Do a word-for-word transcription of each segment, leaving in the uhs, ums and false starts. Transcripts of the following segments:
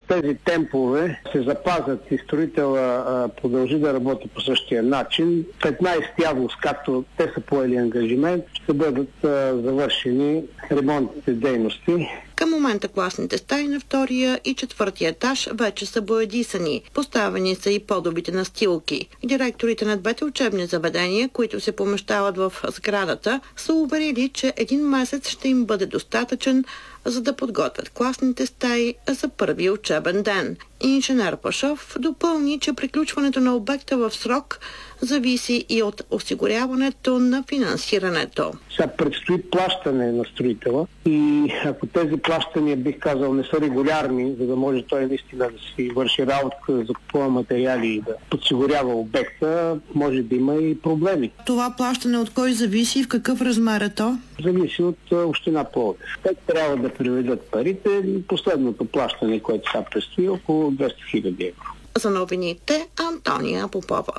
тези темпове се запазят и строителя продължи да работи по същия начин, петнайсети август, както те са поели ангажимент, ще бъдат завършени ремонтните дейности. Към момента класните стаи на втория и четвъртия етаж вече са боядисани. Поставени са и подобите настилки. Директорите на двете учебни заведения, които се помещават в сградата, са уверили, че един месец ще им бъде достатъчен, за да подготвят класните стаи за първи учебен ден. Инженер Пашов допълни, че приключването на обекта в срок зависи и от осигуряването на финансирането. Сега предстои плащане на строителя и ако тези плащания, бих казал, не са регулярни, за да може той наистина да си върши работа, да закупува материали и да подсигурява обекта, може да има и проблеми. Това плащане от кой зависи и в какъв размер е то? Зависи от община Пловдив. Те трябва да приведат парите. Последното плащане, което сега предстои, около двеста хиляди евро. За новините Антония Попова.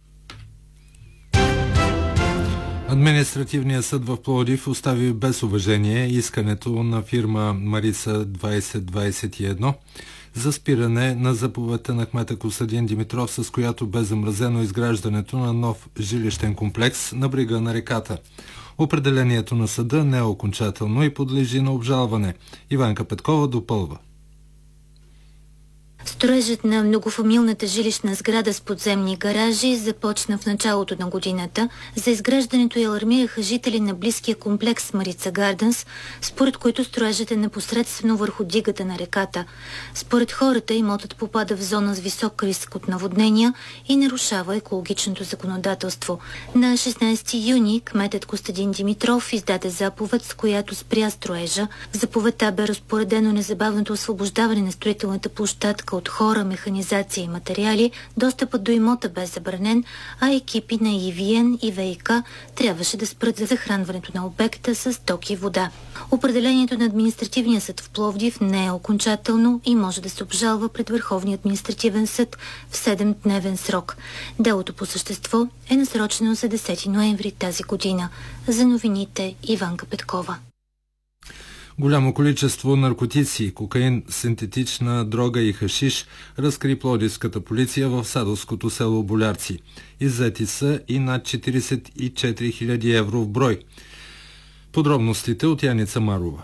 Административният съд в Пловдив остави без уважение искането на фирма Марица двайсет двайсет и едно за спиране на заповедта на кмета Костадин Димитров, с която бе замразено изграждането на нов жилищен комплекс на брега на реката. Определението на съда не е окончателно и подлежи на обжалване. Иванка Петкова допълва. Строежът на многофамилната жилищна сграда с подземни гаражи започна в началото на годината. За изграждането и алармираха жители на близкия комплекс Марица Гарденс, според които строежът е непосредствено върху дигата на реката. Според хората имотът попада в зона с висок риск от наводнения и нарушава екологичното законодателство. На шестнайсети юни кметът Костадин Димитров издаде заповед, с която спря строежа. В заповедта бе разпоредено незабавното освобождаване на строителната площадка от хора, механизация и материали. Достъпът до имота бе забранен, а екипи на И Ви Ен и Ve и Ka трябваше да спрат за захранването на обекта с ток и вода. Определението на административния съд в Пловдив не е окончателно и може да се обжалва пред Върховния административен съд в седемдневен срок. Делото по същество е насрочено за десети ноември тази година. За новините Иванка Петкова. Голямо количество наркотици, кокаин, синтетична дрога и хашиш разкри пловдивската полиция в садовското село Болярци. Иззети са и над четирийсет и четири хиляди евро в брой. Подробностите от Яница Марова.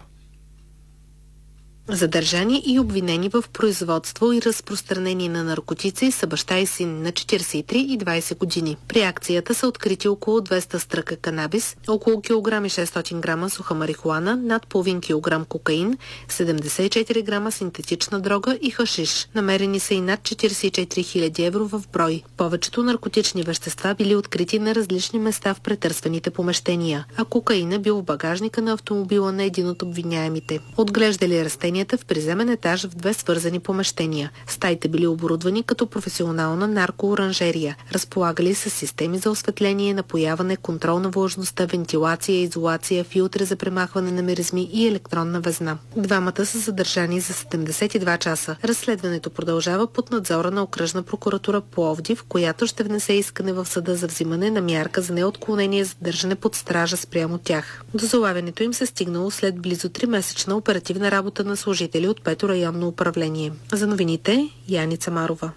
Задържани и обвинени в производство и разпространение на наркотици са баща и син на четирийсет и три и двайсет години. При акцията са открити около двеста стръка канабис, около килограм и шестстотин грама суха марихуана, над половин килограм кокаин, седемдесет и четири грама синтетична дрога и хашиш. Намерени са и над четирийсет и четири хиляди евро в брой. Повечето наркотични вещества били открити на различни места в претърсваните помещения, а кокаина бил в багажника на автомобила на един от обвиняемите. Отглеждали растения в приземен етаж в две свързани помещения. Стаите били оборудвани като професионална наркооранжерия. Разполагали с системи за осветление, напояване, контрол на влажността, вентилация, изолация, филтри за премахване на миризми и електронна везна. Двамата са задържани за седемдесет и два часа. Разследването продължава под надзора на Окръжна прокуратура Пловдив, която ще внесе искане в съда за взимане на мярка за неотклонение за държане под стража спрямо тях. До залавянето им се стигнало след близо три-месечна оперативна работа на служители от пето районно управление. За новините Яница Марова.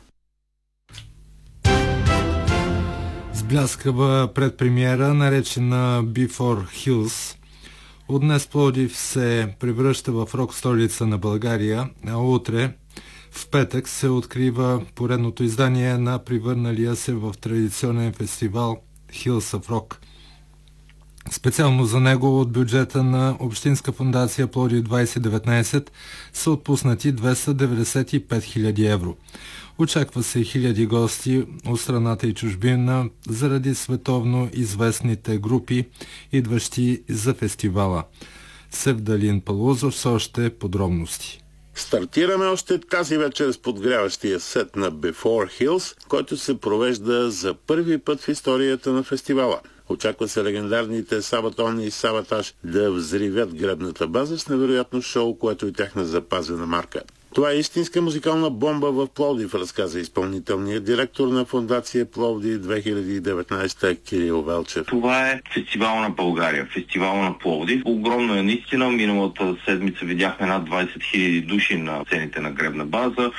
Сбляскава предпремиера, наречена Before Hills. От днес Пловдив се превръща в рок столица на България, а утре в петък се открива поредното издание на превърналия се в традиционен фестивал Hills of Rock. Специално за него от бюджета на Общинска фондация Пловдив двайсет деветнайсет са отпуснати двеста деветдесет и пет хиляди евро. Очаква се хиляди гости от страната и чужбина заради световно известните групи, идващи за фестивала. Севдалин Палузов с още подробности. Стартираме още тази вечер с подгряващия сет на Before Hills, който се провежда за първи път в историята на фестивала. Очаква се легендарните Сабатон и Сабатаж да взривят гребната база с невероятно шоу, което е тяхна запазена марка. Това е истинска музикална бомба в Пловдив, разказа изпълнителният директор на фондация Пловдив две хиляди и деветнайсета Кирил Велчев. Това е фестивал на България, фестивал на Пловдив. Огромно е наистина. Миналата седмица видяхме над двайсет хиляди души на сцените на гребна база.